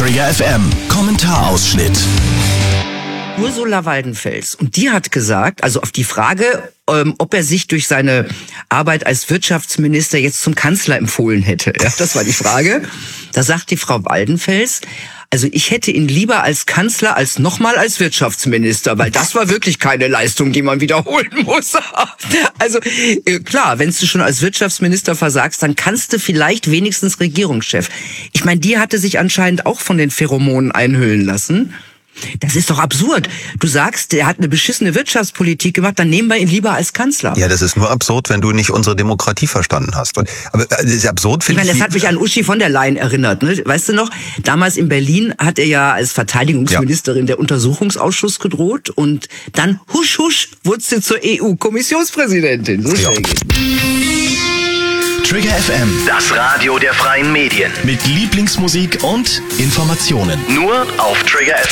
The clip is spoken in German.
Trigger FM Kommentarausschnitt. Ursula Waldenfels. Und die hat gesagt, also auf die Frage, ob er sich durch seine Arbeit als Wirtschaftsminister jetzt zum Kanzler empfohlen hätte. Ja, das war die Frage. Da sagt die Frau Waldenfels, also ich hätte ihn lieber als Kanzler als nochmal als Wirtschaftsminister, weil das war wirklich keine Leistung, die man wiederholen muss. Also klar, wenn du schon als Wirtschaftsminister versagst, dann kannst du vielleicht wenigstens Regierungschef. Ich meine, die hatte sich anscheinend auch von den Pheromonen einhüllen lassen. Das ist doch absurd. Du sagst, der hat eine beschissene Wirtschaftspolitik gemacht, dann nehmen wir ihn lieber als Kanzler. Ja, das ist nur absurd, wenn du nicht unsere Demokratie verstanden hast. Aber das ist absurd, finde ich. Das hat mich an Uschi von der Leyen erinnert. Ne? Weißt du noch, damals in Berlin hat er ja als Verteidigungsministerin der Untersuchungsausschuss gedroht und dann husch husch wurde sie zur EU-Kommissionspräsidentin. So schnell geht's. Trigger FM, Das Radio der freien Medien. mit Lieblingsmusik und Informationen. Nur auf Trigger FM.